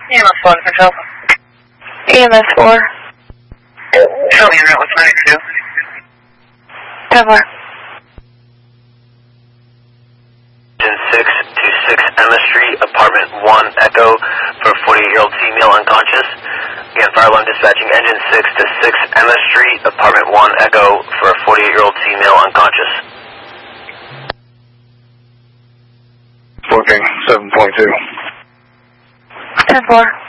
EMS 1, control. EMS 4. Show me unit 192. 10-4. Engine 626 Emma Street, apartment 1 Echo for a 48-year-old female unconscious. Again, fire alarm dispatching engine 626 Emma Street, apartment 1 Echo for a 48-year-old female unconscious. Booking 7.2. 10-4.